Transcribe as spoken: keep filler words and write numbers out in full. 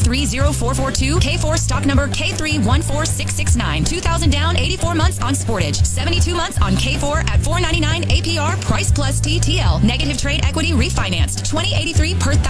three zero four four two. K four stock number K three one four six six nine. two thousand down, eighty-four months on Sportage. seventy-two months on K four at four ninety-nine A P R, price plus T T L. Negative trade equity refinanced. twenty eighty-three per